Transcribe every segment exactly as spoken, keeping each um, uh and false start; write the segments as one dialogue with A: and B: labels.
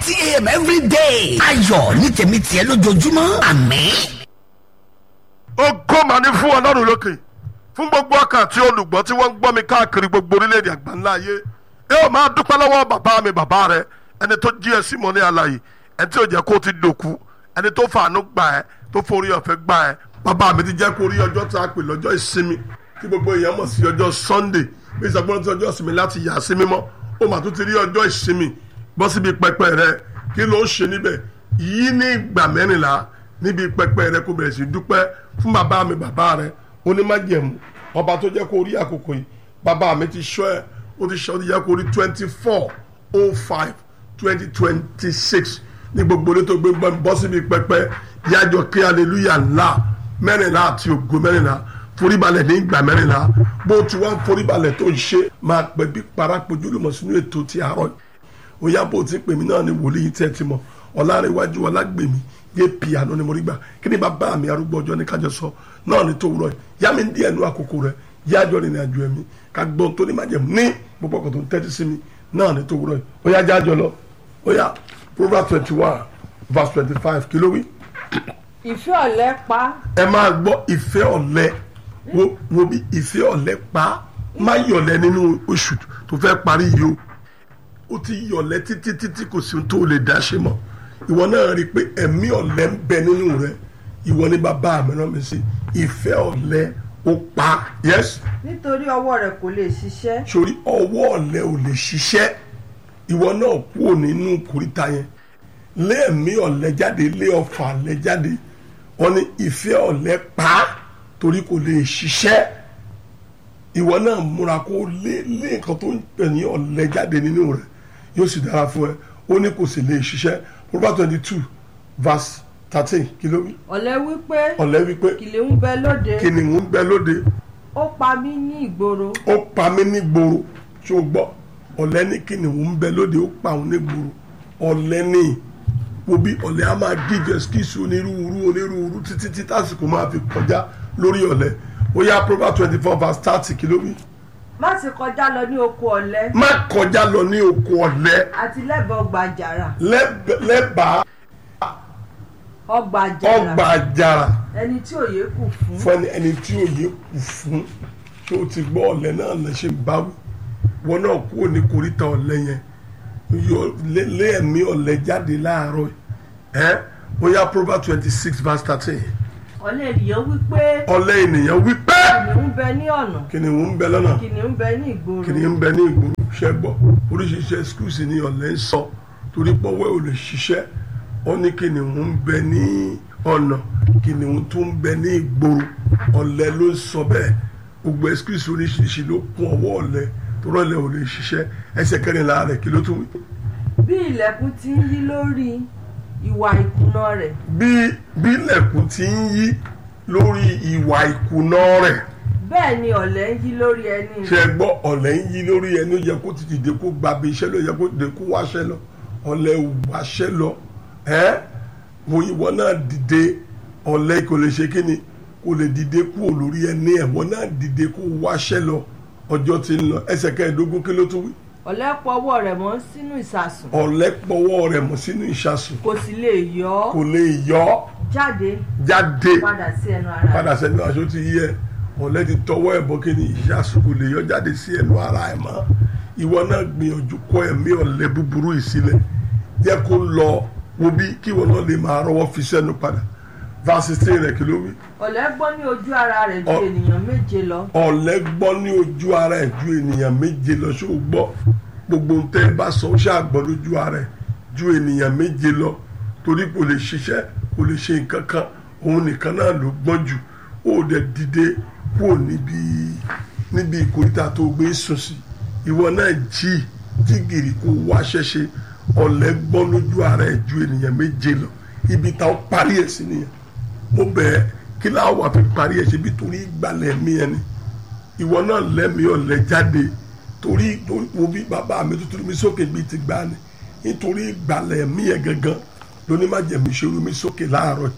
A: thirty a.m. every day. ayọ̀ ní tèmi tiẹ̀ lójoojúmọ́ àmín.
B: ògo mà ní fún ọlọ́run lókè fún gbogbo ọkàn àti olùgbọ́ tí wọ́n ń gbọ́ mi káàkiri gbogbo orílẹ̀-èdè àgbáńlá ayé ẹ ò máa dúpẹ́ lọ́wọ́ bàbá mi bàbá rẹ ẹni tó jí ẹ sí mọ́ ní alààyè ẹni tí ò jẹ́ kó ti dòkú ẹni tó fàánú gbà ẹ́ tó forí ọ̀fẹ́ gbà ẹ́ bàbá mi ti jẹ́ kó rí ọjọ́ tá a pè lọ́jọ́ ìsinmi tí gbogbo èèyàn mọ̀ sí ọjọ́ Sunday bí ìsàgbọ́n tí ọjọ́ ìsinmi láti yà sí mímọ́ ó mà tún ti rí ọjọ́ ìsinmi bọ́ síbi pẹpẹ rẹ kí ló ń ṣe níbẹ̀ yí ní ìgbà mẹ́rìnlá níbi pẹpẹ rẹ kó bẹ̀rẹ̀ sí dúpẹ́ fún bàbá mi bàbá rẹ onímájẹ̀mú ọba tó jẹ́ kó rí àkókò yìí bàbá mi ti ṣọ́ ẹ ó ti ṣọ́ ó ti jẹ́ kó rí twenty four oh five twenty twenty six ní gbogbo orí tó gbé bọ́ síbi pẹpẹ yájọ kí hallelujah ńlá mẹ́rìnlá àti ògo mẹ́rìnlá foríbalẹ̀ ní ìgbà mẹ́rìnlá bó ti wá ń foríbalẹ̀ tó ń ṣe máa pẹ́ bí parapọ̀jù lùmọ̀ sínú ètò ti àárọ̀ òyà bó ti pè mí náà ní wòlíì tẹ́ ti mọ̀ ọ̀làrẹ̀wájú ọlágbèmí yé piano ni mo rí gbà kí ni bàbá mi arúgbó ọjọ́ ní kájọ sọ náà ní tó wúrọ̀ yá mi díẹ̀ nú àkókò rẹ̀ yájọ́ ní àjò ẹ̀mí ká gbọ́n tó ní májẹ̀mú ní gbogbo ọkọ̀ tó ń tẹ́tí sí mi náà ní tó wúrọ̀ yìí ó yá jájọ lọ ó yá Proverbs twenty one verse twenty five kí ló wí.
C: ìfẹ́ ọ̀lẹ pa.
B: ẹ máa gbọ́ ìfẹ́ ọ̀lẹ wo wo bí ìfẹ́ ọ̀lẹ pa má yọ̀lẹ nínú oṣù tó fẹ́ parí yìí o ó ti yọ̀lẹ títí títí kò sí ohun tó lè dá ṣe mọ́ ìwọ náà rí i pé ẹ̀mí ọ̀lẹ ń bẹ nínú rẹ ìwọ ní bàbá mi rán mi sí ìfẹ́ ọ̀lẹ ó pa yes.
C: nítorí ọwọ́ rẹ̀ kò lè ṣiṣẹ́.
B: sórí ọwọ́ ọ̀lẹ ò lè ṣiṣẹ́ ìwọ náà kúrò nínú kòríta yẹn lé ẹ̀mí ọ̀lẹ jáde lé ọfà ọ̀lẹ jáde wọ́n ní ìfẹ́ ọ̀lẹ pa torí kò lè ṣiṣẹ́ ìwọ náà múra kó lé lé nǹkan tó ń pè ní ọ̀lẹ jáde nínú rẹ yóò sì dára fún ẹ ó ní kò sì lè ṣiṣẹ́ Proverbs twenty two verse thirteen kí ló wí.
C: ọ̀lẹ wípé
B: ọ̀lẹ wípé
C: kìnìún bẹ lóde
B: kìnìún bẹ lóde
C: ó pa mí ní ìgboro.
B: ó pa mí ní ìgboro tí ó gbọ́ ọ̀lẹ ní kìnìún bẹ lóde ó pa òun ní ìgboro ọ̀lẹ ní wo bí ọ̀lẹ á máa give excuse onírúurú onírúurú títí tí tásìkò máa fi kọjá lórí ọ̀lẹ ó yá Proverbs twenty four verse thirty kí ló wí.
C: má sì kọjá lọ ní oko ọ̀lẹ.
B: má kọjá lọ ní oko ọ̀lẹ.
C: àti lẹ́bàá ọgbà àjàrà.
B: lẹ́bàá
C: ọgbà àjàrà.
B: ọgbà àjàrà.
C: ẹni tí òye kù fún.
B: fún ẹni tí òye kù fún tí ó ti gbọ́ ọ̀lẹ náà lè ṣe báwí wọn náà kúrò ní koríta ọ̀lẹ yẹn lé ẹ̀mí ọ̀lẹ jáde láàárọ̀ ẹ̀ ó yá Proverbs twenty six verse thirteen.
C: ọ̀lẹ ènìyàn wípé.
B: ọ̀lẹ ènìyàn wípé.
C: kìnìún bẹ ní ọ̀nà.
B: kìnìún ń bẹ lọ́nà.
C: kìnìún bẹ ní ìgboro.
B: kìnìún ń bẹ ní ìgboro ṣẹ́ gbọ́ oríṣiríṣi excuse ni ọ̀lẹ ń sọ torí pọ́wẹ́ ò lè ṣiṣẹ́ ó ní kìnìún ń bẹ ní ọ̀nà kìnìún tó ń bẹ ní ìgboro ọ̀lẹ ló ń sọ bẹ́ẹ̀ gbogbo excuse oríṣiríṣi ló kún ọwọ́ ọ̀lẹ torí ọ̀lẹ ò lè ṣiṣẹ́ ẹsẹ̀ kẹrìnlá rẹ̀ kí ló tún wí.
C: bí ilẹ̀kùn ti ń yí lórí ìwà ìkùnà rẹ̀.
B: bí bí ilẹ̀kùn ti ń yí lórí ìwà ìkùnà rẹ̀.
C: bẹ́ẹ̀ ni ọ̀lẹ ń yí lórí ẹni.
B: ṣe gbọ́ ọ̀lẹ ń yí lórí ẹni ó yẹ kó ti dìde kó gbàgbé iṣẹ́ lọ yẹ kó dìde kó wáṣẹ́ lọ ọ̀lẹ ò wáṣẹ́ lọ ẹ́ wo ìwọ náà dìde ọ̀lẹ kò lè ṣe kí ni kò lè dìde kúrò lórí ẹni ẹ̀wọ̀n náà dìde kó wáṣẹ́ lọ ọjọ́ ti ń lọ ẹsẹ̀ kẹẹ̀ẹ́dógún kí ló tún wí.
C: ọ̀lẹ pọwọ́ rẹ̀ mọ́ sínú ìsàsùn.
B: ọ̀lẹ pọwọ́ rẹ̀ mọ́ sínú ìsàsùn.
C: kò sì lè yọ ọ́.
B: kò lè yọ ọ́.
C: jáde.
B: jáde.
C: padà sí ẹnu ara rẹ̀.
B: padà sí ẹnu aṣọ ti yẹ ọ̀lẹ ti tọwọ́ ẹ̀ bọ́ kí ni ìsàsùn kò lè yọ jáde sí ẹnu ara ẹ̀ mọ́ ìwọ náà gbìyànjú kọ́ ẹ̀mí ọ̀lẹ búburú ìsílẹ̀ jẹ́ kó lọ wo bí kí ìwọ náà lè máa rọwọ́ fi sẹ́nu padà verse sixteen rẹ̀ kí ló wí.
C: ọ̀lẹ gbọ́ ní ojú ara rẹ̀ ju ènìyàn méje lọ.
B: ọ̀lẹ gbọ́ ní ojú ara ẹ̀ ju ènìyàn méje lọ ṣó gbọ́ gbogbo ń tẹ́ bá sọ ó ṣàgbọ́ lójú ara ẹ̀ ju ènìyàn méje lọ torí kò lè ṣiṣẹ́ kò lè ṣe nǹkan kan òun nìkan náà ló gbọ́n jù ó dẹ̀ dìde kúrò níbi níbi ìkórìtà tó gbé sùn sí ìwọ náà jí jí gìrì kó wá ṣẹṣe ọ̀lẹ gbọ́ lójú ara ẹ̀ ju ènìyàn méje lọ ibi táwọn parí ẹ̀ sí nìyẹn mo bẹ̀ẹ́ kí láwọn wà fi parí ẹ̀ ṣe bí torí ìgbàlẹ̀ mi ẹni ìwọ náà lẹ́mìí ọ̀lẹ jáde torí wo bí bàbá mi tuntun mi sókè bíi ti gbà ni nítorí ìgbàlẹ̀ mi ẹ̀ gangan lóní má jẹ̀mí ìṣòro mi sókè láàárọ̀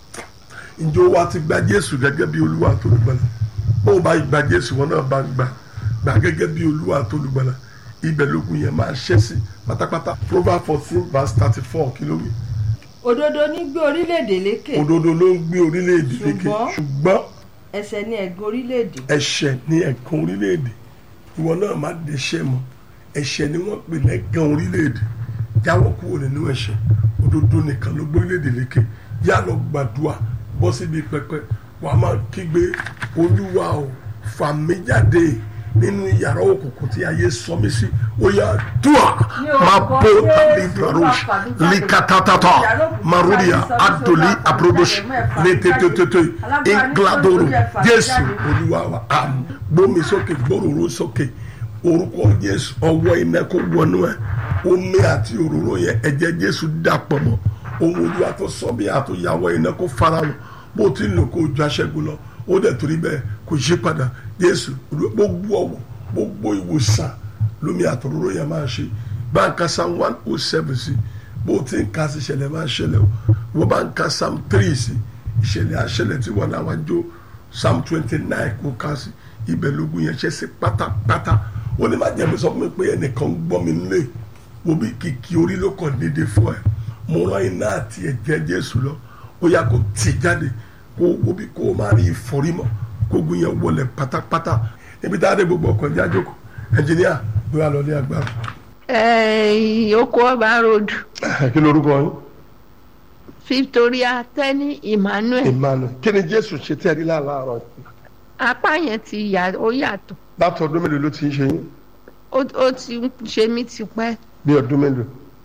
B: ìjọ wa ti gba Jésù gẹ́gẹ́ bí Olúwa tó lùgbàlà bó o bá gba Jésù wọn náà bá gbà gbà gẹ́gẹ́ bí Olúwa tó lùgbàlà ibẹ̀ lógun yẹn máa ṣẹ́ sí pátápátá. Proverbs fourteen verse thirty four kí ló wí.
C: òdodo ní gbé orílẹ̀-èdè lékè.
B: òdodo ló ń gbé orílẹ̀-èdè lékè ṣùgbọ́n
C: ẹ̀ṣẹ̀ ni ẹ̀gàn orílẹ̀-èdè.
B: ẹ̀ṣẹ̀ ni ẹ̀gàn orílẹ̀-èdè. ìwọ náà má dẹ́ṣẹ̀ mọ́. ẹ̀ṣẹ̀ ni wọ́n pè lẹ́gàn orílẹ̀-èdè. jáwọ́ kúrò nínú ẹ̀ṣẹ̀. òdodo nìkan ló gbé orílẹ̀-èdè lékè. yá lọ gbàdúrà bọ́ síbi pẹpẹ wàá máa kígbe olúwa o fà mí jáde nínú yàrá òkùnkùn tí ayé sọ mí sí. ó yá dùà máa bó tàbí baruch likatatata marudia adoli aprobosh letetete ingladoro jésù olúwa wa àmín. gbómi sókè gbóròrò sókè orúkọ jésù ọwọ́ iná kó wọnú ẹ omi àti òróró yẹn ẹ̀jẹ̀ jésù dàpọ̀ mọ́ ohun olúwa tó sọ bí àtúnyàwó iná kó fara wọn bó ti lò kó ju aṣẹ́gun lọ ó dẹ̀ torí bẹ́ẹ̀ kò yí padà jésù gbogbo ọ̀wọ̀ gbogbo ìwòsàn lómi àtòróró yẹn máa ṣe báńkà psalm one oh seven sí bó ti ń ka sí ìṣẹ̀lẹ̀ máa ṣẹlẹ̀ o wọ́n bá ń ka psalm three sí ìṣẹ̀lẹ̀ àṣẹlẹ̀ tí wọ́n náà wá jó psalm twenty nine kó ka sí ibẹ̀ lógún yẹn ṣe sí pátápátá ó ní má jẹ́ mi sọ fún mi pé ẹnìkan ń gbọ́ mi nílé wo bí kìkì orí ló kàn déédéé fún ẹ mo rán iná àti ẹ̀jẹ̀ jésù lọ ó yá kó tì jáde kó wo bí kó má rí ìfọ́rí mọ́ kó gun yẹn wọlé pátápátá níbi tá a dé gbogbo ọkọ̀ ìjà jókòó ẹnjìníà ló yà lọ ní agbára.
D: ẹ oko ọba road.
B: kí lorúkọ yín.
D: Victoria Tẹ́ni Emmanuel.
B: Emmanuel kí ni jésù ṣe tẹ́ ẹ rí láàárọ̀.
D: apá yẹn ti yà ó yàtọ̀.
B: láti ọdún mélòó ló ti ń ṣe yín.
D: ó ti ń ṣe mí tipẹ́.
B: bí ọdún mélòó.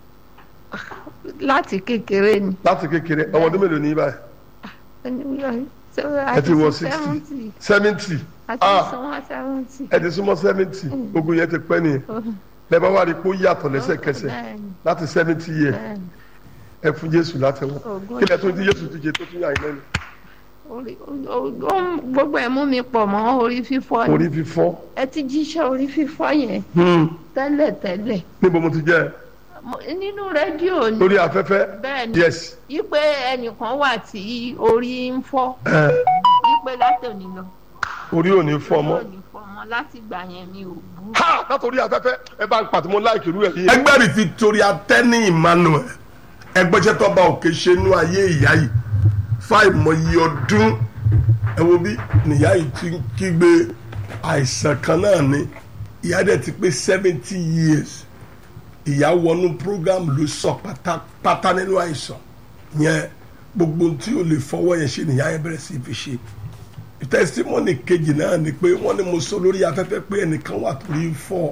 D: láti kékeré ni.
B: láti kékeré ọmọ ọdún mélòó ní báyìí. ẹ ti wọ sixty seventy. ẹ ti súnmọ́ seventy ogun yẹn ti pẹ́ nìyẹn bẹ́ẹ̀ bá wà rí pé ó yàtọ̀ lẹ́sẹ̀kẹsẹ̀ láti seventy years ẹ fún jésù látẹ̀wọ́ kí lẹ tó ti jésù ti jẹ tó tún yà yín lẹ́nu.
D: gbogbo ẹ̀ mú mi pọ̀ mọ́ orí fífọ́ ni.
B: orí fífọ́.
D: ẹ ti jíṣẹ́ orí fífọ́ yẹn tẹ́lẹ̀ tẹ́lẹ̀.
B: níbo mo ti jẹ́ ẹ.
D: nínú rédíò ni.
B: lórí afẹ́fẹ́.
D: bẹ́ẹ̀ni
B: yes.
D: yípe ẹnìkan wà tí orí ń fọ́. yípe látòní lọ.
B: orí ò ní fọ́ mọ́.
D: orí ò ní fọ́ mọ́ láti gbà yẹn mi ò bú.
B: ha látòrí afẹ́fẹ́ ẹ bá ń pàtó mo láìkì irú ẹ̀. ẹgbẹ́ rí Victoria Tẹ́ni Emmanuel ẹgbẹ́jẹ́ tọ́ba òkè ṣe inú ayé ìyá yìí fáìmọye ọdún ẹ wo bí nìyá yìí ti ń kígbe àìsàn kan náà ni ìyá dẹ̀ ti pé seventy years ìyá wọnú program ló sọ pátápátá nínú àìsàn yẹn gbogbo tí o lè fọwọ́ yẹn ṣe nìyá yẹn bẹ̀rẹ̀ sí fi ṣe testimony kejì náà ni pé wọ́n ní mo sọ lórí afẹ́fẹ́ pé ẹnìkan wà torí fọ́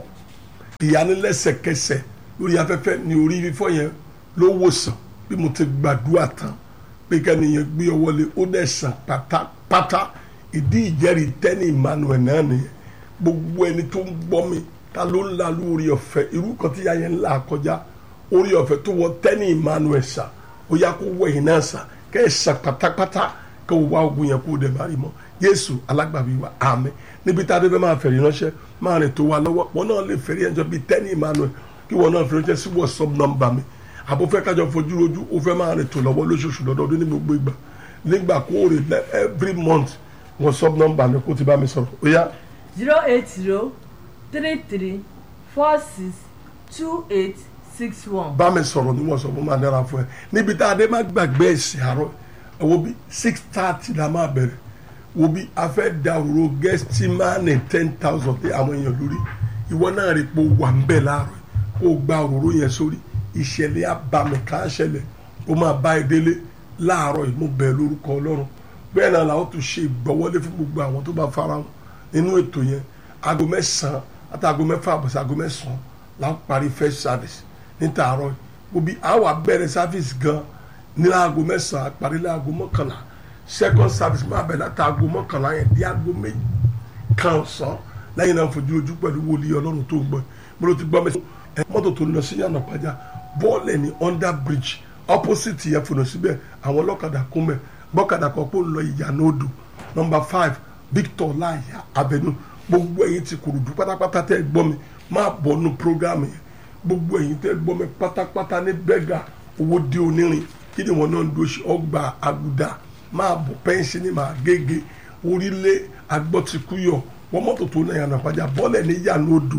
B: ìyá ní lẹ́sẹ̀kẹsẹ̀ lórí afẹ́fẹ́ ní orí fífọ́ yẹn ló wòsàn bí mo ti gbàdúrà tán pé kẹ́niyẹn gbé ọwọ́ lé ó dẹ̀ sàn pátápátá ìdí ìjẹ́rìí Tẹ́ni Emmanuel náà nìyẹn gbogbo ẹni tó ń gbọ́ mi ta ló ń la lórí ọ̀fẹ́ irú kan tí yáyẹn ń là kọjá orí ọ̀fẹ́ tó wọ Tẹ́ni Emmanuel sà ó yá kó wọ ìná sà kẹ́ ẹ̀ sàn pátápátá kẹ́ ò wá ogun yẹn kó o dẹ̀ má rí mọ́ Jésù alágbàbí wa àmín níbi tá a dé fẹ́ máa fẹ̀rí ránṣẹ́ máa rìn tó wa lọ́wọ́ wọn náà lè fẹ̀rí ẹjọ́ bíi Tẹ́ni Emmanuel kí wọn náà fi ránṣẹ́ sí WhatsApp nọ́mbà mi àbò fẹ́ kájọ fojú rojú ó fẹ́ máa rìn tó lọ́wọ́ lóṣooṣù lọ́dọọdún ní gbogbo ìgbà nígbà kó o rè every month WhatsApp nọ́mbà mi kó ti bá mi sọ̀rọ̀ ó yá.
C: zero eight zero three three four six two eight six one.
B: bá mi sọ̀rọ̀ ní WhatsApp máa dára fún ẹ níbi tá a dé má gbàgbé ẹ̀sìn àárọ̀ ẹ wo bí six thirty la máa bẹ̀rẹ̀ wo bí a fẹ́ da òróró gẹ́stímánì ten thousand dé àwọn èèyàn lórí ìwọ náà rí pé o wà ń bẹ̀ láàárọ̀ kó o gba òróró yẹn sórí ìṣẹ̀lẹ̀ abàmì kan ṣẹlẹ̀ ó máa bá ẹ délé láàárọ̀ yìí mo bẹ̀ lórúkọ Ọlọ́run bẹ́ẹ̀ náà làwọn tó ṣe ìgbọ́wọ́lé fún gbogbo àwọn tó bá fara wọn nínú ètò yẹn aago mẹ́sàn-án àti aago mẹ́fà àbọ̀sẹ̀ aago mẹ́sàn-án làwọn parí first service ní tààrọ̀ yìí gbòbí àwọn abẹ́rẹ́ service gan ní aago mẹ́sàn-án parí láago mọ́kànlá second service máa bẹ̀ láti aago mọ́kànlá yẹn dé aago méjì kan ọ̀sán lẹ́yìn náà fojú ojú pẹ̀lú wòlíì Ọlọ́run tó ń gbọ́ mo ló ti gbọ́ mẹ́sàn mọ́tò tó ń lọ sí yànnà pàjá bọ́ọ̀lù ní under bridge opposite yẹn fònà síbẹ̀ àwọn ọlọ́kadà kún mẹ́ bọ́kadà kan pé ó ń lọ ìyànà odò number five Victor Láyà Avenue gbogbo ẹ̀yin ti Kòròdú pátápátá tẹ́ gbọ́ mi máa bọ̀ nù program yẹn gbogbo ẹ̀yin tẹ́ gbọ́ mi pátápátá ní bẹ́gà owó dé onírin kí ni wọn náà ń do ọgbà àgùdà máa bọ̀ pẹ́ńsì ní màá gègé orílẹ̀ agbọ́tikúyọ̀ wọ́n mọ́tò tó náà yànnà pàjá bọ́ọ̀lù ní ìyànà odò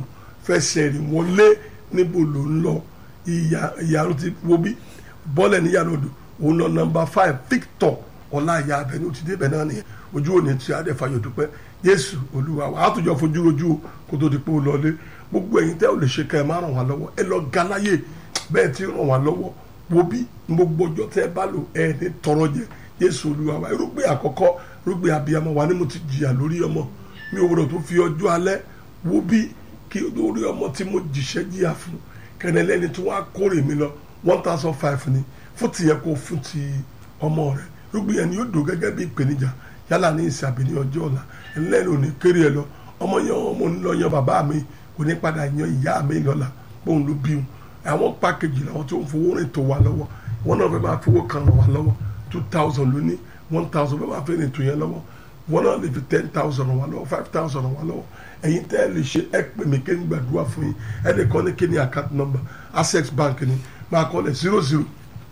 B: fẹsẹ̀ rìn wọlé níbo ló ń lọ ìyàrá ti wo bí bọ́ọ̀lù ní yàrá odò òun lọ nọ́mbà five Victor ọláìyá abẹ ní o ti débẹ̀ náà nìyẹn ojú òní tí adẹ́fàyọ̀ dúpẹ́ Jésù Olúwa wa àtúnjọ fojú rojú kó tó di pé ó lọlé gbogbo ẹ̀yin tẹ́ ò lè ṣe ká ẹ má ràn wá lọ́wọ́ ẹ lọ ga láyè bẹ́ẹ̀ tí ràn wá lọ́wọ́ wo bí gbogbo ọjọ́ tẹ́ ẹ bá lò ẹ ní tọrọ jẹ Jésù Olúwa wa irúgbìn àkọ́kọ́ irúgbìn abiyamọ wa ni mo ti jìyà lórí ọmọ mi ò gbọdọ̀ tó fi ọjọ́ alẹ́ wo bí kí lórí ọmọ tí mo jìṣẹ́ jìyà fún kẹ́nẹ́lẹ́ni tí wọ́n á kórè mi lọ one thousand five ni fún tìyẹ kó fún ti ọmọ rẹ̀ irúgbìn yẹn ni yóò dùn gẹ́gẹ́ bí ìpèníjà yálà ní ìsìn àbí ní ọjọ́ ọ̀la ẹlẹ́ni ò ní kéré ẹ lọ ọmọ yẹn ọmọ ń lọ yan bàbá mi kò ní padà yan ìyá mi lọ́la bóun ló bí wọn àwọn pákéjì làwọn tó ń fowó rìn tó wà lọ́wọ́ wọn náà fẹ́ máa fowó kan ràn wá lọ́wọ́ two thousand ló ní one thousand fẹ́ máa fẹ́ rìn tó yẹn lọ́wọ́ wọn náà lè fi ten thousand ràn wá lọ́wọ́ five thousand ràn wá lọ́wọ́ ẹ̀yin tẹ́ ẹ lè ṣe ẹ pè mí kéwìn gbàdúrà fún yín ẹnì kan ní kéwìn account number Access Bank ni máa kọ́ lẹ̀ zero zero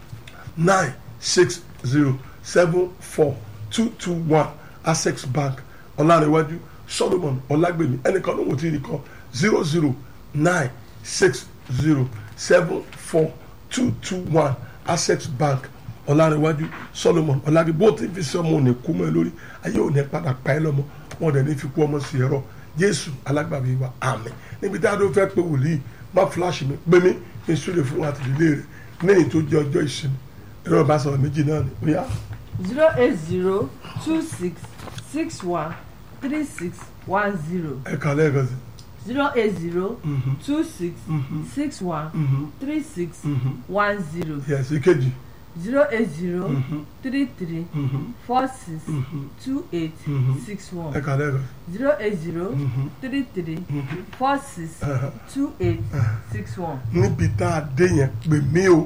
B: nine six zero seven four two two one Access Bank ọ̀làrẹ̀wájú Solomon ọ̀làgbèmí ẹnìkan ló ń wò tí ì kọ́ zero zero nine six zero seven four two two one Access Bank ọ̀làrẹ̀wájú Solomon ọ̀làgbèmí bó ti fi sí ọmọ òní kú mọ́ ẹ lórí ayé òní padà pa ẹ lọ́mọ wọn dẹ̀ ní fi kú ọmọ sí ẹ̀rọ Jésù alágbàbí wa àmín níbi tí a dó fẹ́ pé wòlíì má fúláṣì mi pé mi kí n súlẹ̀ fún àtìlélẹ́ rẹ̀ lẹ́yìn tó jẹ́ ọjọ́ ìsinmi ẹ̀rọ ìbáṣọ̀rọ̀ méjì náà ni ó yá.
C: zero eight zero two six six one three six one zero.
B: ẹ kà lẹ́ẹ̀kan sí.
C: zero eight zero two six six one three six one zero.
B: yes ìkejì.
C: zero eight zero three three four six two eight six one.
B: ẹ kà lẹ́ẹ̀kan.
C: zero eight zero three three four six two eight six one.
B: níbi tá a dé yẹn pè mí o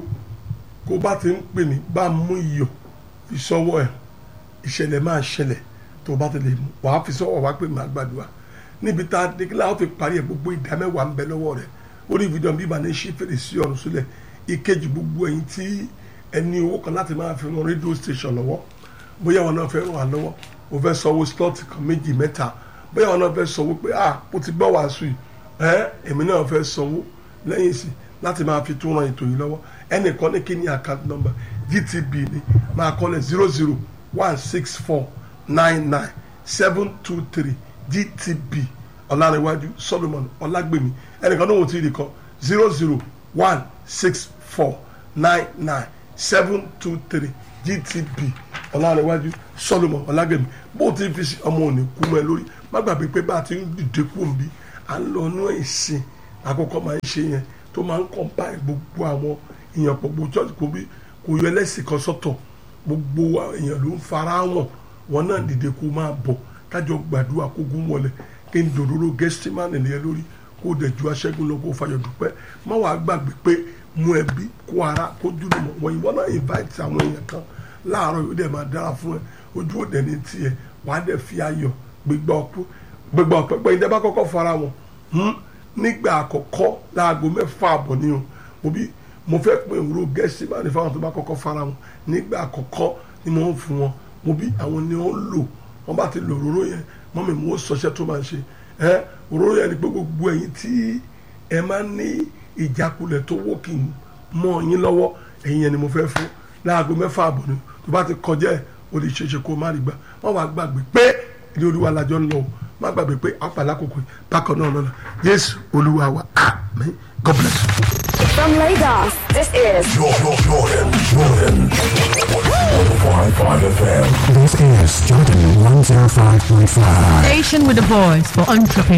B: kó bá ti ń pè mí bá mú iyọ̀ fi sọ́wọ́ ẹ̀ ìṣẹ̀lẹ̀ máa ṣẹlẹ̀ tó bá ti lè mú wàá fi sọ́wọ́ wá pè mí àgbàdua níbi tá a dé kí láwọn fi parí ẹ̀ gbogbo ìdá mẹ́wàá ń bẹ lọ́wọ́ rẹ̀ orí fídíò bíbá ní ṣí fèrèsé ọ̀run sílẹ̀ ìkejì gbogbo ẹ̀yin tí ẹni owó kan láti máa fi ran rédíò station lọ́wọ́ bóyá wọn náà fẹ́ ràn wá lọ́wọ́ o fẹ́ sanwó slot kan méjì mẹ́ta bóyá wọn náà fẹ́ sanwó pé ah mo ti gbọ́ wàásù yìí ẹ́ èmi náà fẹ́ sanwó lẹ́yìn sí láti máa fi tún ran ètò yìí lọ́wọ́ ẹnìkan ní kí ni account number G T B ni máa kọ́ lẹ̀ zero zero one six four nine nine seven two three G T B ọ̀làrẹ̀wájú Solomon ọ̀làgbèmí ẹnìkan náà wò tí ì rí kọ́ zero zero one six four nine nine seven two three G T B ọ̀làrẹ̀wájú Solomon ọ̀làgbèmí bó ti fi ọmọ òní kú mọ́ ẹ lórí má gbàgbé pé bá a ti ń dìde kú òǹbí à ń lọ inú ìsìn àkọ́kọ́ máa ń ṣe yẹn tó máa ń kàn báyìí gbogbo àwọn èèyàn pọ̀ gbogbo church kò bí kò yọ ẹlẹ́sìn kan sọ́tọ̀ gbogbo èèyàn ló ń fara wọn wọn náà dìde kó máa bọ̀ kájọ gbàdúrà kó gún wọlé kí n dòdòdó gẹ́sítímánì nìyẹn lórí kó dẹ̀ ju aṣẹ́gun lọ kó fayọ̀ dúpẹ́ má wàá gbàgbé pé mú ẹbí kó ara kó jùlọ mọ̀ wọ́n ìwọ náà invite àwọn èèyàn kan láàárọ̀ yóò dẹ̀ máa dára fún ẹ ojú òde ní tiẹ̀ wàá dẹ̀ fi ayọ̀ gbégbá ọpẹ́ gbégbá ọpẹ́ pé ìdẹ́bà kọ́kọ́ fara wọn nígbà àkọ́kọ́ láago mẹ́fà àbọ̀ ni o mo bí mo fẹ́ pé òwúrò gẹ́sì máa ní fáwọn tó bá kọ́kọ́ fara wọn nígbà àkọ́kọ́ ni mo ń fún wọn mo bí àwọn ni wọ́n lò wọ́n bá ti lò òróró yẹn mọ́ mi mo sọṣẹ́ tó máa ń ṣe ẹ́ òróró yẹn ni pé gbogbo ẹ̀yin tí ẹ máa ń ní ìjákulẹ̀ tó wó kì í mọ́ yín lọ́wọ́ ẹ̀yin yẹn ni mo fẹ́ fún láago mẹ́fà àbọ̀ ni tó bá ti kọjá ẹ̀ o lè ṣeéṣe kó má rí gbà wọ́n wá gbàgbé pé ilé olúwa làjọ ń lọ má gbàgbé pé àpàlà kòkòrò bákan náà lọ́la Jésù olúwa wa àmín. God bless you.
E: From Lagos, this is
A: Jordan, Jordan, Jordan. one oh five point five F M.
F: This is Jordan one oh five point five.
G: Station with a voice for entrepreneurs.